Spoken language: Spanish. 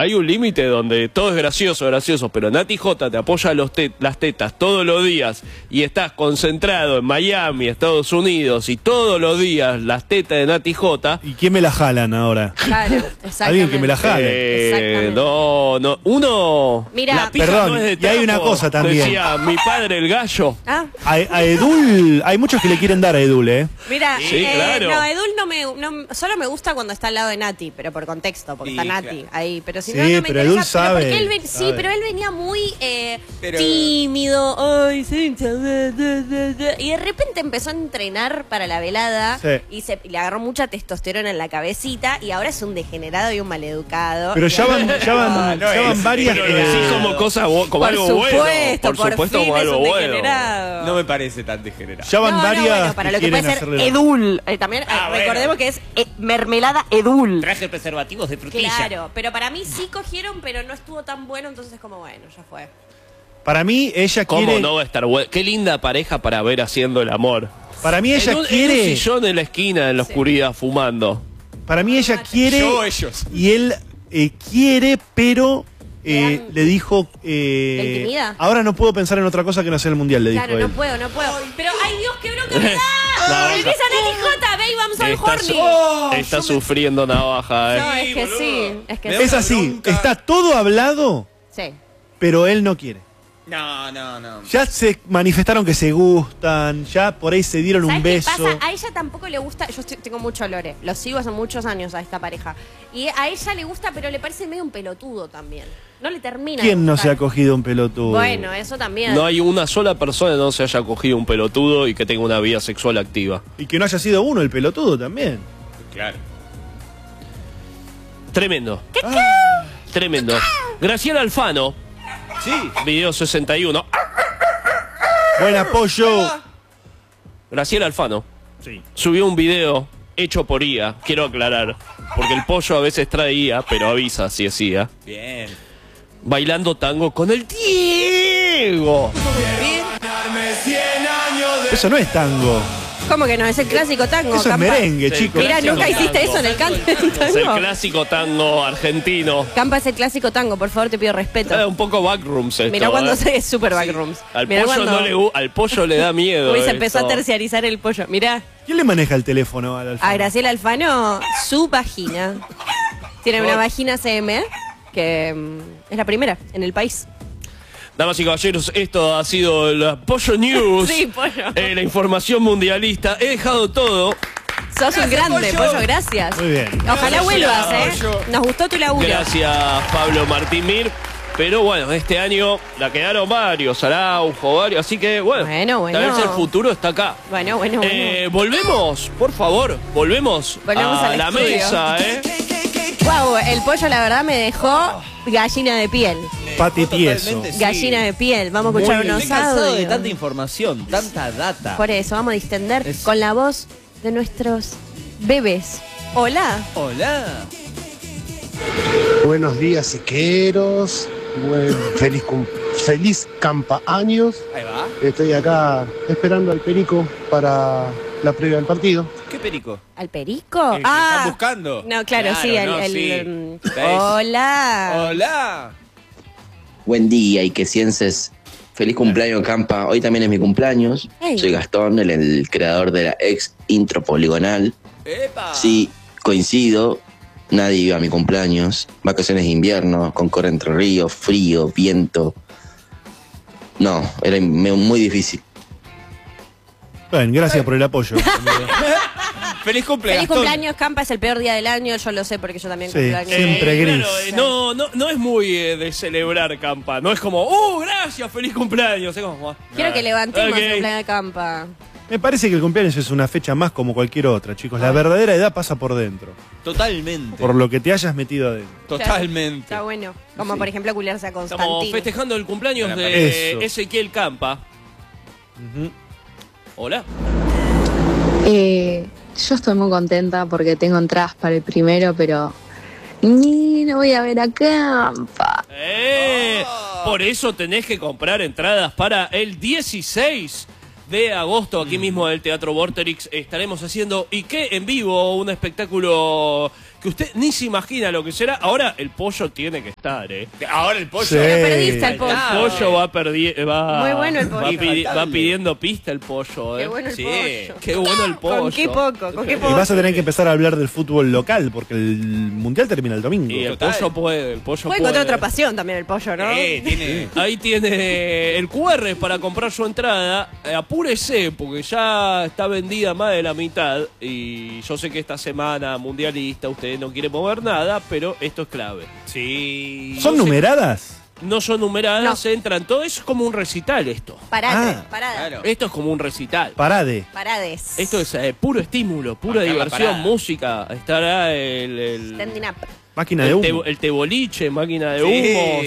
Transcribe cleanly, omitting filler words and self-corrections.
hay un límite donde todo es gracioso, pero Nati J te apoya las tetas todos los días y estás concentrado en Miami, Estados Unidos, y todos los días las tetas de Nati J. ¿Y quién me la jalan ahora? Claro, exactamente. Alguien que me la jale. No, uno... Mira, la pija perdón, no es de y hay una trapo, cosa también. decía mi padre el gallo. ¿ah? A Edul, hay muchos que le quieren dar a Edul, ¿eh? Mira, Sí, claro. no, Edul solo me gusta cuando está al lado de Nati, pero por contexto, porque Sí, está Nati claro. ahí. Pero si Sí, no, no me pero interesa. Edul sabe, Porque él sí, sabe. pero él venía muy Pero- tímido. Ay, sí, y de repente empezó a entrenar para la velada Sí. y le agarró mucha testosterona en la cabecita y ahora es un degenerado y un maleducado. Pero Y ya ahora- van varias... Pero lo decís como cosa, como por algo supuesto, bueno. Por supuesto, fin como es algo un bueno. degenerado. No me parece tan degenerado. Ya van varias bueno, para lo que quieren puede ser hacerle... Edul. También recordemos que es mermelada Edul. Traje preservativos de frutilla. Claro, pero para mí sí cogieron, pero no estuvo tan bueno, entonces como bueno, ya fue. Para mí ella ¿Cómo quiere... no va a estar bueno? Qué linda pareja para ver haciendo el amor. Para mí ella en un quiere... sillón en la esquina, en la oscuridad, fumando. Para mí ella quiere... Yo o ellos. Y él quiere, pero... Le dan- le dijo... ¿La intimida? ahora no puedo pensar en otra cosa que no sea el mundial, le Claro, dijo no él. puedo. Pero, ay Dios, qué bronca me La da. bronca. Empieza Nati J, babe, vamos al Está, horny. está sufriendo navaja, No, ¿eh? es que sí, es que Me sí. Es así, bronca. está todo hablado, Sí. pero él no quiere. No. Ya se manifestaron que se gustan, ya por ahí se dieron un ¿Sabes qué beso. pasa? A ella tampoco le gusta. Tengo mucho lore. Lo sigo hace muchos años a esta pareja. Y a ella le gusta, pero le parece medio un pelotudo también. No le termina. de ¿Quién no se gustar. ha cogido un pelotudo? Bueno, eso también. No hay una sola persona que no se haya cogido un pelotudo y que tenga una vida sexual activa. Y que no haya sido uno el pelotudo también. Claro. Tremendo. Tremendo. Graciela Alfano, Sí. video 61. Buen apoyo. Graciela Alfano Sí. subió un video hecho por IA, quiero aclarar, porque el pollo a veces trae IA, pero avisa si es IA. Bien. Bailando tango con el Diego. Eso no es tango. ¿Cómo que no? Es el clásico tango. Eso es Campa. merengue, Sí, chicos. Mira, Clásico nunca hiciste tango. eso en el canto. Es el clásico tango argentino. Campa es el clásico tango, por favor, te pido respeto. Un poco backrooms esto. Mirá cuando ¿eh? se es super backrooms. Al Mirá pollo, cuando al pollo le da miedo. Uy, se empezó a esto. terciarizar el pollo. Mirá, ¿Quién le maneja el teléfono al Alfano? a Graciela Alfano, su vagina. Tiene una vagina CM, que es la primera en el país. Damas y caballeros, esto ha sido el Pollo News. Sí, pollo. La información mundialista. He dejado todo. Sos un grande, pollo, gracias. Muy bien. Ojalá vuelvas, Pollo. Nos gustó tu laburo. Gracias, Pablo Martín Mir. Pero bueno, este año la quedaron varios, Araujo, varios. Así que bueno, Bueno. tal vez el futuro está acá. Bueno. Volvemos, por favor, volvemos Volvemos a al la estudio. mesa, Wow, el pollo la verdad me dejó gallina de piel. Pati tieso. Totalmente, sí. Gallina de piel. Vamos a escuchar Estoy unos cansado de audios. tanta información, tanta data. Por eso, vamos a distender Es- con la voz de nuestros bebés. Hola. Hola. Buenos días, siqueros. Feliz campaaños. Ahí va. Estoy acá esperando al Perico para la previa del partido. ¿Qué perico? ¿Al perico? El que están buscando. No, claro, sí. no, sí. ¿Veis? Hola. Hola. Buen día, Iquecienses. Feliz cumpleaños, Campa. Hoy también es mi cumpleaños. Hey. Soy Gastón, el creador de la ex intro poligonal. ¡Epa! Sí, coincido. Nadie iba a mi cumpleaños. Vacaciones de invierno, Concorre Entre Ríos, frío, viento. No, era muy difícil. Bueno, gracias por el apoyo. ¡Feliz cumpleaños! Feliz cumpleaños, Campa, es el peor día del año, yo lo sé porque yo también Sí, cumplo años. siempre gris. Claro, no es muy de celebrar, Campa. No es como, gracias, feliz cumpleaños. Es como, Quiero que levantemos Ok. el cumpleaños de Campa. Me parece que el cumpleaños es una fecha más como cualquier otra, chicos. La verdadera edad pasa por dentro. Totalmente. Por lo que te hayas metido adentro. Totalmente. Está bueno. Como por ejemplo culiarse a estamos Constantino. festejando el cumpleaños Para de eso. Ezequiel Campa. Hola. Yo estoy muy contenta porque tengo entradas para el primero, pero no voy a ver a Campa. Por eso tenés que comprar entradas para el 16 de agosto, aquí mismo en el Teatro Vorterix. Estaremos haciendo ¿Y qué? En vivo, un espectáculo que usted ni se imagina lo que será. Ahora el pollo tiene que estar, Ahora el pollo. Sí. Pero perdiste el pollo. El pollo va Muy bueno el pollo. va pidiendo pista el pollo, Qué bueno el Sí. pollo. Qué bueno el pollo. Con qué poco, con qué Y poco. vas a tener que empezar a hablar del fútbol local, porque el mundial termina el domingo. Y el Total. pollo puede, el pollo Puede puede. encontrar otra pasión también el pollo, ¿no? Tiene. Ahí tiene el QR para comprar su entrada. Apúrese, porque ya está vendida más de la mitad. Y yo sé que esta semana mundialista usted no quiere mover nada, pero esto es clave. Sí. ¿Son numeradas? No son numeradas, No. entran. Todo eso es como un recital esto. Parade, Ah, parada. claro. Esto es como un recital. Parade. Parades. Esto es puro estímulo, pura Marcar la diversión, parada. música. Estará el Standing up. Máquina de humo. el teboliche, máquina de Sí. humo,